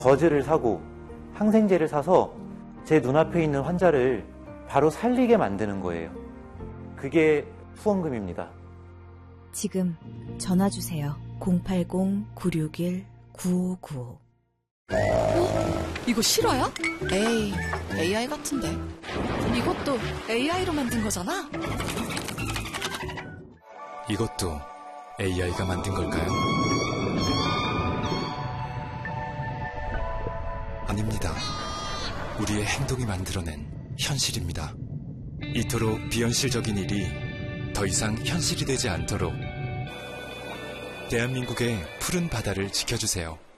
거즈를 사고 항생제를 사서 제 눈앞에 있는 환자를 바로 살리게 만드는 거예요. 그게 후원금입니다. 지금 전화 주세요. 080-961-9595. 이거 실화야? 에이, AI 같은데. 이것도 AI로 만든 거잖아? 이것도 AI가 만든 걸까요? 아닙니다. 우리의 행동이 만들어낸 현실입니다. 이토록 비현실적인 일이 더 이상 현실이 되지 않도록 대한민국의 푸른 바다를 지켜주세요.